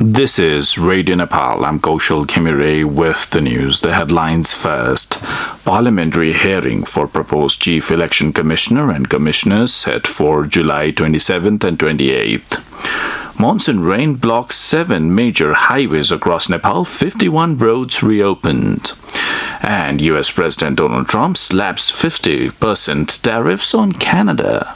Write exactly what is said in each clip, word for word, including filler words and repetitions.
This is Radio Nepal. I'm Kaushal Khimire with the news. The headlines first. Parliamentary hearing for proposed Chief Election Commissioner and Commissioners set for July twenty-seventh and twenty-eighth. Monsoon rain blocks seven major highways across Nepal, fifty-one roads reopened. And U S President Donald Trump slaps fifty percent tariffs on Canada.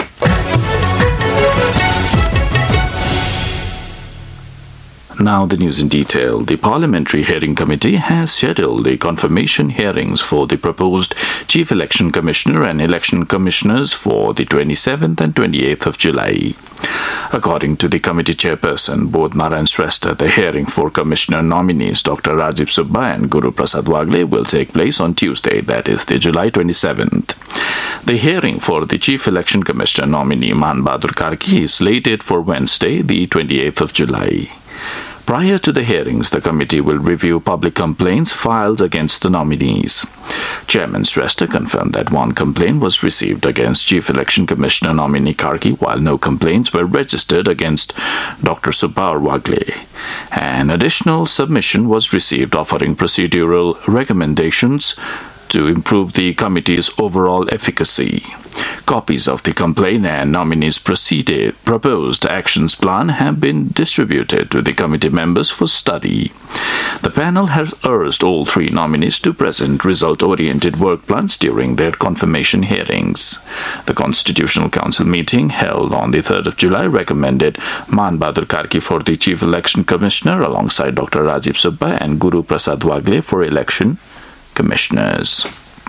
Now the news in detail. The Parliamentary Hearing Committee has scheduled the confirmation hearings for the proposed Chief Election Commissioner and Election Commissioners for the twenty-seventh and twenty-eighth of July. According to the committee chairperson, Bodh Narayan Shrestha, the hearing for Commissioner nominees Doctor Rajiv Subba and Guru Prasad Wagle will take place on Tuesday, that is the July twenty-seventh. The hearing for the Chief Election Commissioner nominee Man Bahadur Karki is slated for Wednesday, the twenty-eighth of July. Prior to the hearings, the committee will review public complaints filed against the nominees. Chairman Shrestha confirmed that one complaint was received against Chief Election Commissioner nominee Karki, while no complaints were registered against Doctor Subba or Wagle. An additional submission was received offering procedural recommendations to improve the committee's overall efficacy. Copies of the complaint and nominees' proceeded proposed actions plan have been distributed to the committee members for study. The panel has urged all three nominees to present result-oriented work plans during their confirmation hearings. The Constitutional Council meeting held on the third of July recommended Man Bahadur Karki for the Chief Election Commissioner alongside Doctor Rajiv Subba and Guru Prasad Wagle for election commissioners.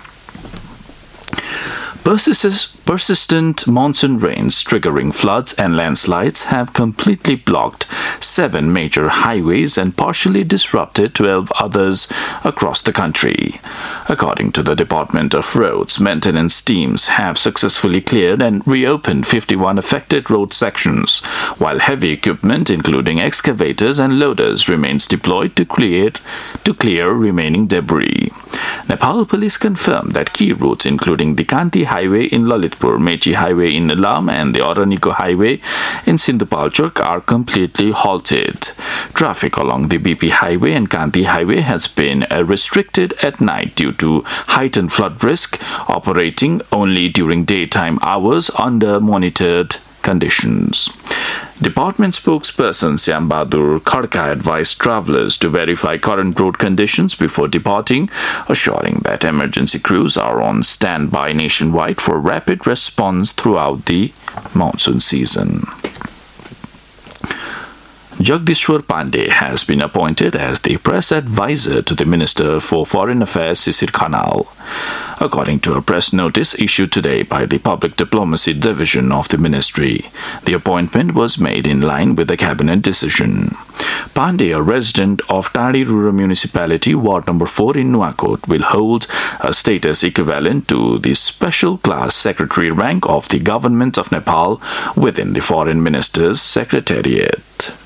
Persist- persistent monsoon rains triggering floods and landslides have completely blocked seven major highways and partially disrupted twelve others across the country. According to the Department of Roads, maintenance teams have successfully cleared and reopened fifty-one affected road sections, while heavy equipment including excavators and loaders remains deployed to clear, to clear remaining debris. Nepal Police confirmed that key routes including the Kanti Highway in Lalitpur, Mechi Highway in Alam and the Oraniko Highway in Sindhupalchok are completely halted. Traffic along the B P Highway and Kanti Highway has been uh, restricted at night due to heightened flood risk, operating only during daytime hours under monitored conditions. Department spokesperson Syam Bahadur Khadka advised travellers to verify current road conditions before departing, assuring that emergency crews are on standby nationwide for rapid response throughout the monsoon season. Jagdishwar Pandey has been appointed as the press advisor to the Minister for Foreign Affairs Sisir Khanal. According to a press notice issued today by the Public Diplomacy Division of the Ministry, the appointment was made in line with the Cabinet decision. Pandey, a resident of Tari Rural Municipality, Ward Number four in Nuakot, will hold a status equivalent to the Special Class Secretary rank of the Government of Nepal within the Foreign Minister's Secretariat.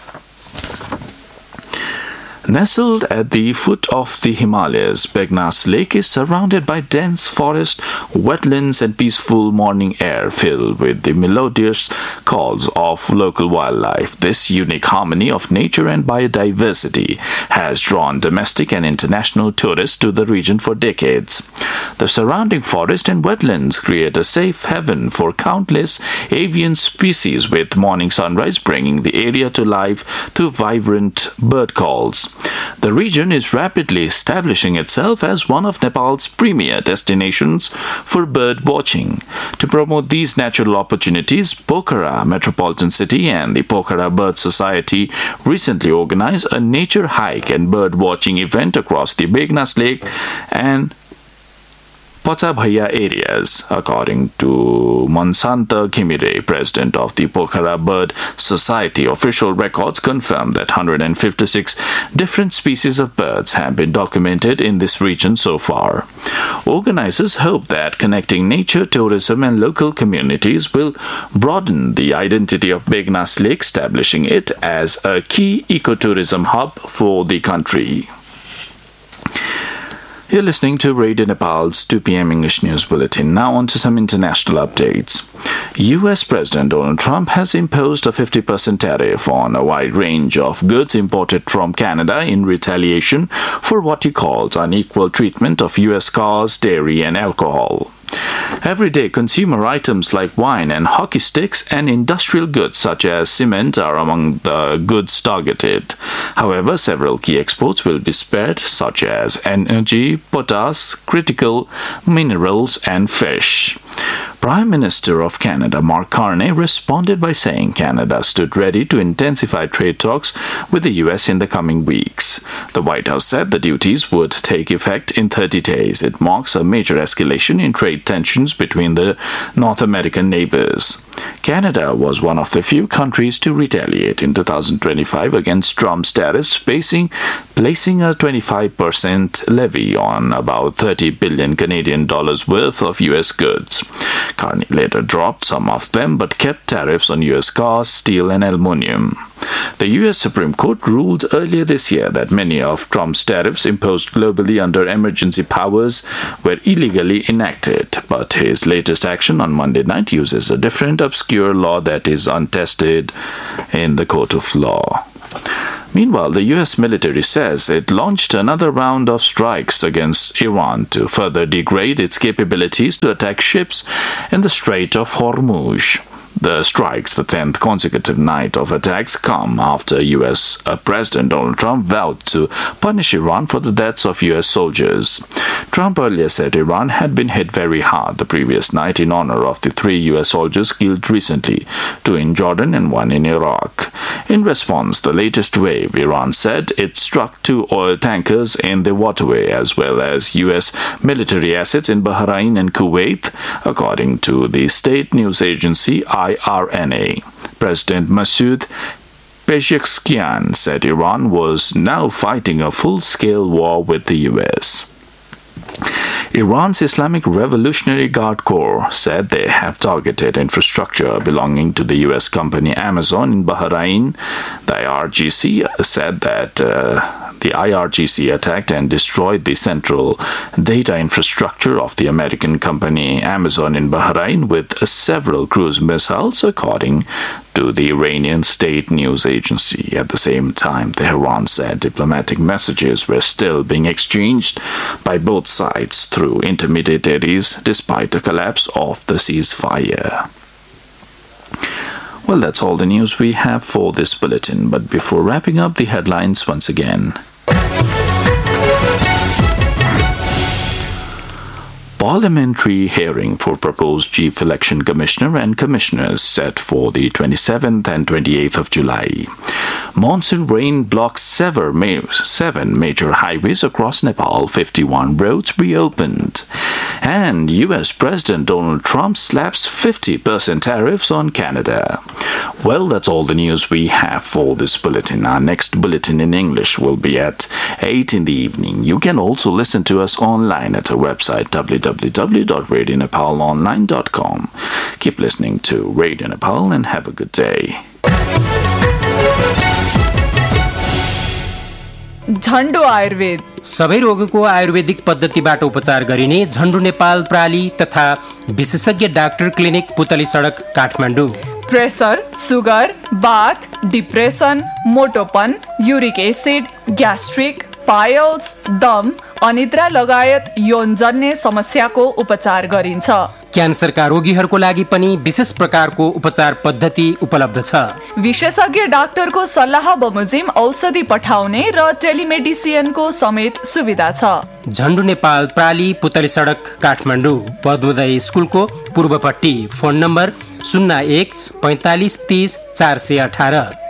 Nestled at the foot of the Himalayas, Begnas Lake is surrounded by dense forest, wetlands and peaceful morning air filled with the melodious calls of local wildlife. This unique harmony of nature and biodiversity has drawn domestic and international tourists to the region for decades. The surrounding forest and wetlands create a safe haven for countless avian species, with morning sunrise bringing the area to life through vibrant bird calls. The region is rapidly establishing itself as one of Nepal's premier destinations for bird watching. To promote these natural opportunities, Pokhara Metropolitan City and the Pokhara Bird Society recently organized a nature hike and bird watching event across the Begnas Lake and Pachabhaya areas. According to Mansanta Khimire, president of the Pokhara Bird Society, official records confirm that one hundred fifty-six different species of birds have been documented in this region so far. Organizers hope that connecting nature, tourism and local communities will broaden the identity of Begnas Lake, establishing it as a key ecotourism hub for the country. You're listening to Radio Nepal's two p.m. English News Bulletin. Now on to some international updates. U S President Donald Trump has imposed a fifty percent tariff on a wide range of goods imported from Canada in retaliation for what he calls unequal treatment of U S cars, dairy and alcohol. Everyday consumer items like wine and hockey sticks and industrial goods such as cement are among the goods targeted. However, several key exports will be spared, such as energy, potash, critical minerals and fish. Prime Minister of Canada Mark Carney responded by saying Canada stood ready to intensify trade talks with the U S in the coming weeks. The White House said the duties would take effect in thirty days. It marks a major escalation in trade tensions between the North American neighbors. Canada was one of the few countries to retaliate in two thousand twenty-five against Trump's tariffs, placing, placing a twenty-five percent levy on about thirty billion Canadian dollars worth of U S goods. Carney later dropped some of them but kept tariffs on U S cars, steel and aluminum. The U S Supreme Court ruled earlier this year that many of Trump's tariffs imposed globally under emergency powers were illegally enacted, but his latest action on Monday night uses a different obscure law that is untested in the court of law. Meanwhile, the U S military says it launched another round of strikes against Iran to further degrade its capabilities to attack ships in the Strait of Hormuz. The strikes, the tenth consecutive night of attacks, come after U S President Donald Trump vowed to punish Iran for the deaths of U S soldiers. Trump earlier said Iran had been hit very hard the previous night in honor of the three U S soldiers killed recently, two in Jordan and one in Iraq. In response, the latest wave, Iran said it struck two oil tankers in the waterway as well as U S military assets in Bahrain and Kuwait, according to the state news agency I R N A. President Masoud Pezeshkian said Iran was now fighting a full-scale war with the U S. Iran's Islamic Revolutionary Guard Corps said they have targeted infrastructure belonging to the U S company Amazon in Bahrain. The I R G C said that uh, the I R G C attacked and destroyed the central data infrastructure of the American company Amazon in Bahrain with several cruise missiles, according to the Iranian state news agency. At the same time, Tehran said diplomatic messages were still being exchanged by both sides through intermediaries despite the collapse of the ceasefire. Well, that's all the news we have for this bulletin, but before wrapping up, the headlines once again. Parliamentary hearing for proposed Chief Election Commissioner and Commissioners set for the twenty-seventh and twenty-eighth of July. Monsoon rain blocks seven major highways across Nepal, fifty-one roads reopened. And U S President Donald Trump slaps fifty percent tariffs on Canada. Well, that's all the news we have for this bulletin. Our next bulletin in English will be at eight in the evening. You can also listen to us online at our website w w w dot radio nepal online dot com. Keep listening to Radio Nepal and have a good day. झन्डो Ayurveda सबै रोगको आयुर्वेदिक पद्धतिबाट उपचार गरिने झन्डु नेपाल प्राली तथा विशेषज्ञ doctor clinic पुतली सडक Kathmandu. Pressure, sugar, bath, depression, मोटोपन, uric acid, gastric, piles, दम, अनिद्रा लगायत यौनजन्य समस्याको उपचार गरिन्छ। क्यान्सरका रोगीहरूको लागि पनि विशेष प्रकारको उपचार पद्धति उपलब्ध छ। विशेषज्ञ डाक्टरको सल्लाह बमोजिम औषधि पठाउने र टेलिमेडिसिनको समेत सुविधा छ। झन्डु नेपाल प्राली पुतली सडक काठमाडौँ, पद्मोदय स्कुलको पूर्वपट्टि। फोन नम्बर शून्य एक पैंतालिस तीस चार सय अठार।